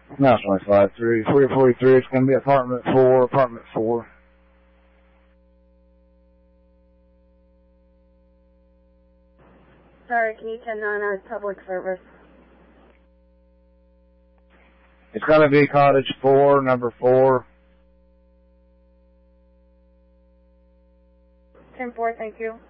No, it's only 5-3. 4043, it's going to be apartment 4. Sorry, can you 10-9 as public service? It's going to be cottage 4, number 4. 10-4, thank you.